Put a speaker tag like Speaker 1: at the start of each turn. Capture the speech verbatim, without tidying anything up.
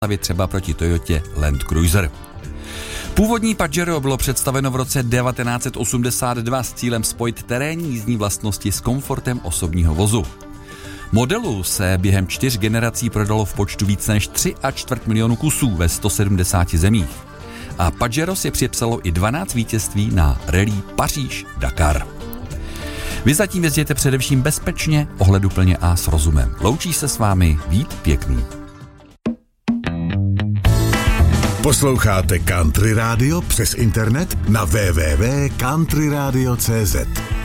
Speaker 1: třeba proti Toyotě Land Cruiser. Původní Pajero bylo představeno v roce devatenáct set osmdesát dva s cílem spojit terénní jízdní vlastnosti s komfortem osobního vozu. Modelu se během čtyř generací prodalo v počtu víc než tři a čtvrt milionu kusů ve sto sedmdesáti zemích. A Pajero si připsalo i dvanáct vítězství na rally Paříž-Dakar. Vy zatím jezděte především bezpečně, ohleduplně a s rozumem. Loučí se s vámi Vít Pěkný.
Speaker 2: Posloucháte Country Radio přes internet na w w w tečka country radio tečka c z.